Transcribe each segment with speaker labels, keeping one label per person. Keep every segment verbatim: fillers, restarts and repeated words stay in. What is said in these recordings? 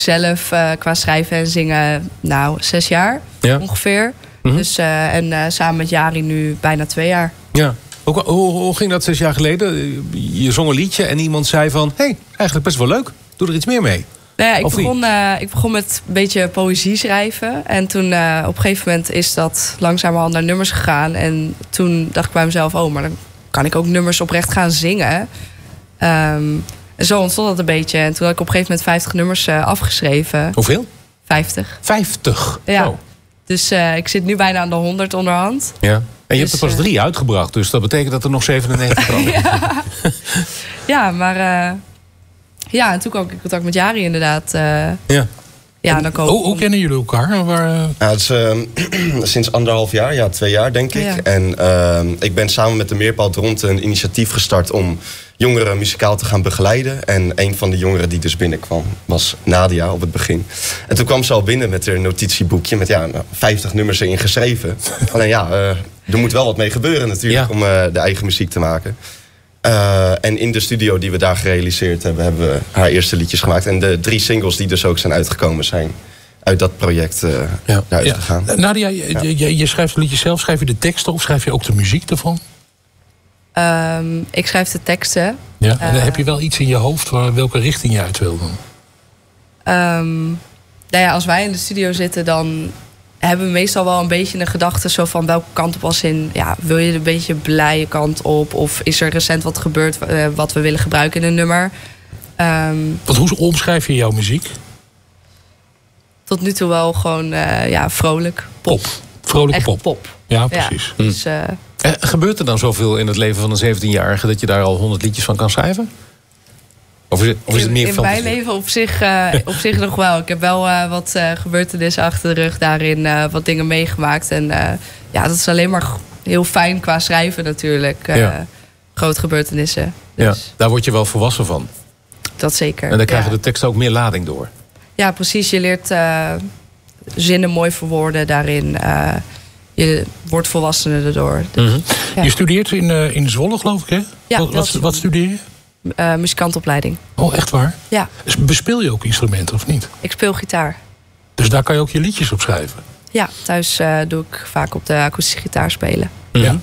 Speaker 1: zelf uh, qua schrijven en zingen, nou, zes jaar ja. ongeveer. Mm-hmm. Dus, uh, en uh, samen met Jari nu bijna twee jaar.
Speaker 2: Ja. Hoe, hoe, hoe ging dat zes jaar geleden? Je zong een liedje en iemand zei van... hé, hey, eigenlijk best wel leuk. Doe er iets meer mee.
Speaker 1: Nou ja, ik, begon, uh, ik begon met een beetje poëzie schrijven. En toen uh, op een gegeven moment is dat langzamerhand naar nummers gegaan. En toen dacht ik bij mezelf... oh, maar dan kan ik ook nummers oprecht gaan zingen. Um, en zo ontstond dat een beetje. En toen had ik op een gegeven moment vijftig nummers uh, afgeschreven.
Speaker 2: Hoeveel?
Speaker 1: vijftig.
Speaker 2: vijftig?
Speaker 1: Ja.
Speaker 2: Oh.
Speaker 1: Dus uh, ik zit nu bijna aan de honderd onderhand.
Speaker 2: Ja. En je
Speaker 1: dus,
Speaker 2: hebt er pas drie uh, uitgebracht. Dus dat betekent dat er nog zevenennegentig komen.
Speaker 1: ja. ja, maar... Uh, ja, en toen kwam ik in contact met Jari inderdaad. Uh,
Speaker 2: ja.
Speaker 1: Ja, dan komen...
Speaker 3: hoe, hoe kennen jullie elkaar? Waar, uh...
Speaker 4: ja, het is, uh, sinds anderhalf jaar, ja, twee jaar denk ik.
Speaker 1: Ja.
Speaker 4: En uh, ik ben samen met de Meerpaal rond een initiatief gestart om jongeren muzikaal te gaan begeleiden. En een van de jongeren die dus binnenkwam was Nadia op het begin. En toen kwam ze al binnen met haar notitieboekje met ja, nou, vijftig nummers erin geschreven. Alleen ja, uh, er moet wel wat mee gebeuren natuurlijk ja. om uh, de eigen muziek te maken. Uh, en in de studio die we daar gerealiseerd hebben, hebben we haar eerste liedjes gemaakt. En de drie singles die dus ook zijn uitgekomen zijn uit dat project uh, ja. naar
Speaker 3: ja.
Speaker 4: gegaan.
Speaker 3: Nadia, je, ja. je, je schrijft de liedjes zelf. Schrijf je de teksten of schrijf je ook de muziek ervan?
Speaker 1: Um, ik schrijf de teksten.
Speaker 3: Ja, en uh, heb je wel iets in je hoofd waar, welke richting je uit wil dan?
Speaker 1: Um, nou ja, als wij in de studio zitten, dan hebben we meestal wel een beetje een gedachte zo van welke kant op als in, ja, wil je een beetje blije kant op? Of is er recent wat gebeurd uh, wat we willen gebruiken in een nummer? Um,
Speaker 3: Want hoe omschrijf je jouw muziek?
Speaker 1: Tot nu toe wel gewoon uh, ja, vrolijk. Pop.
Speaker 3: Pop. Vrolijke
Speaker 1: Echt
Speaker 3: pop.
Speaker 1: pop.
Speaker 3: Ja, precies.
Speaker 1: Ja, dus, uh,
Speaker 2: eh, gebeurt er dan zoveel in het leven van een zeventienjarige dat je daar al honderd liedjes van kan schrijven? Of is het, of is het meer
Speaker 1: in,
Speaker 2: van?
Speaker 1: In mijn leven op zich, uh, op zich nog wel. Ik heb wel uh, wat uh, gebeurtenissen achter de rug daarin, uh, wat dingen meegemaakt. En uh, ja, dat is alleen maar heel fijn qua schrijven natuurlijk. Uh, ja. Grote gebeurtenissen. Dus.
Speaker 2: Ja, daar word je wel volwassen van.
Speaker 1: Dat zeker.
Speaker 2: En dan krijgen
Speaker 1: ja.
Speaker 2: de teksten ook meer lading door.
Speaker 1: Ja, precies. Je leert uh, zinnen mooi verwoorden daarin. Uh, je wordt volwassener erdoor. Dus,
Speaker 3: mm-hmm.
Speaker 1: ja.
Speaker 3: Je studeert in, uh, in Zwolle, geloof ik, hè?
Speaker 1: Ja,
Speaker 3: wat, wat, wat studeer je?
Speaker 1: Uh, muzikantopleiding.
Speaker 3: Oh, echt waar?
Speaker 1: Ja.
Speaker 3: Dus bespeel je ook instrumenten of niet?
Speaker 1: Ik speel gitaar.
Speaker 3: Dus daar kan je ook je liedjes op schrijven?
Speaker 1: Ja, thuis uh, doe ik vaak op de akoestische gitaar spelen.
Speaker 3: Ja.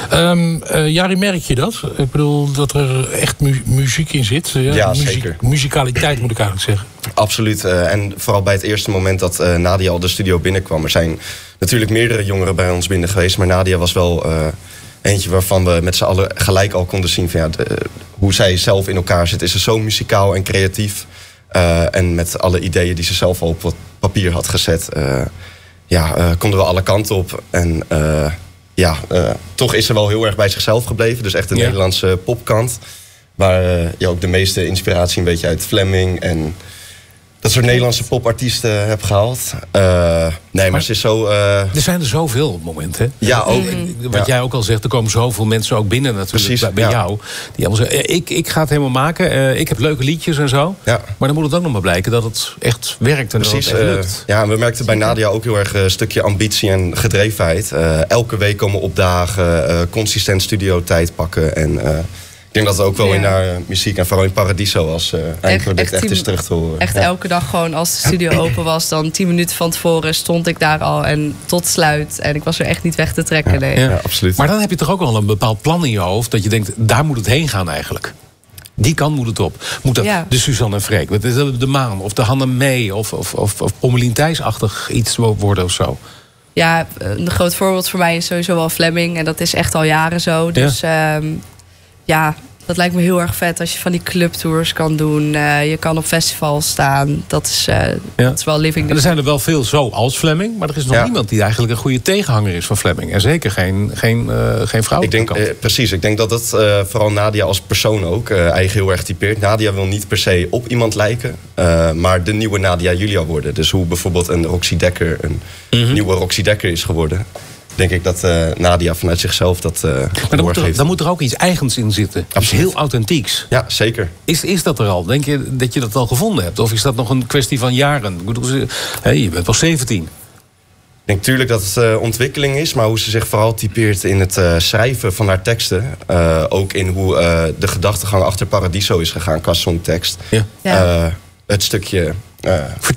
Speaker 3: Um, uh, Jari, merk je dat? Ik bedoel, dat er echt mu- muziek in zit? Ja,
Speaker 4: ja
Speaker 3: muziek,
Speaker 4: zeker.
Speaker 3: Muzikaliteit moet ik eigenlijk zeggen.
Speaker 4: Absoluut. Uh, en vooral bij het eerste moment dat uh, Nadia al de studio binnenkwam. Er zijn natuurlijk meerdere jongeren bij ons binnen geweest. Maar Nadia was wel uh, eentje waarvan we met z'n allen gelijk al konden zien van, ja, de, hoe zij zelf in elkaar zit. Is ze zo muzikaal en creatief. Uh, en met alle ideeën die ze zelf al op wat papier had gezet. Uh, ja, uh, konden we alle kanten op. En uh, ja, uh, toch is ze wel heel erg bij zichzelf gebleven. Dus echt de ja. Nederlandse popkant. Waar uh, je ook de meeste inspiratie een beetje uit Fleming en dat soort Nederlandse popartiesten heb gehaald. Uh, nee, maar, maar ze is zo... Uh...
Speaker 2: Er zijn er zoveel op het moment, hè?
Speaker 4: Ja, ook.
Speaker 2: Mm-hmm. Wat
Speaker 4: ja.
Speaker 2: jij ook al zegt, er komen zoveel mensen ook binnen natuurlijk.
Speaker 4: Precies,
Speaker 2: bij, bij
Speaker 4: ja.
Speaker 2: jou. Die allemaal zeggen, ik, ik ga het helemaal maken. Uh, ik heb leuke liedjes en zo.
Speaker 4: Ja.
Speaker 2: Maar dan moet het ook nog maar blijken dat het echt werkt en
Speaker 4: Precies,
Speaker 2: dat het echt lukt.
Speaker 4: Uh, ja, we merkten bij Nadia ook heel erg een stukje ambitie en gedrevenheid. Uh, elke week komen opdagen, uh, consistent studiotijd pakken en... Uh, ik denk dat het ook wel ja. in haar uh, muziek en vooral in Paradiso als uh, eindproduct echt, echt, echt is terug te horen.
Speaker 1: Echt ja. elke dag gewoon als de studio open was, dan tien minuten van tevoren stond ik daar al en tot sluit. En ik was er echt niet weg te trekken.
Speaker 4: Ja,
Speaker 1: nee.
Speaker 4: ja, absoluut.
Speaker 2: Maar dan heb je toch ook wel een bepaald plan in je hoofd dat je denkt, daar moet het heen gaan eigenlijk. Die kant moet het op. Moet dat ja. de Suzanne en Freek, de, de Maan of de Hanne Mee of, of, of, of Pommelien Thijs-achtig iets worden of zo?
Speaker 1: Ja, een groot voorbeeld voor mij is sowieso wel Fleming. En dat is echt al jaren zo. Dus ja, um, ja dat lijkt me heel erg vet als je van die clubtours kan doen. Uh, je kan op festivals staan. Dat is, uh, ja. dat is wel living.
Speaker 2: En er zijn er wel veel zo als Fleming. Maar er is nog ja. niemand die eigenlijk een goede tegenhanger is van Fleming. En zeker geen, geen, uh, geen vrouw.
Speaker 4: Ik denk, uh, precies, ik denk dat het uh, vooral Nadia als persoon ook uh, eigen heel erg typeert. Nadia wil niet per se op iemand lijken. Uh, maar de nieuwe Nadia Julia worden. Dus hoe bijvoorbeeld een Roxy Dekker een mm-hmm. nieuwe Roxy Dekker is geworden. Denk ik dat uh, Nadia vanuit zichzelf dat uh,
Speaker 2: maar dan moet, er, dan moet er ook iets eigens in zitten. Iets heel authentieks.
Speaker 4: Ja, zeker.
Speaker 2: Is, is dat er al? Denk je dat je dat al gevonden hebt? Of is dat nog een kwestie van jaren? Hey, je bent wel zeventien.
Speaker 4: Ik denk natuurlijk dat het uh, ontwikkeling is. Maar hoe ze zich vooral typeert in het uh, schrijven van haar teksten. Uh, ook in hoe uh, de gedachtegang achter Paradiso is gegaan qua songtekst.
Speaker 2: Ja.
Speaker 1: Ja.
Speaker 4: Uh, het stukje Uh,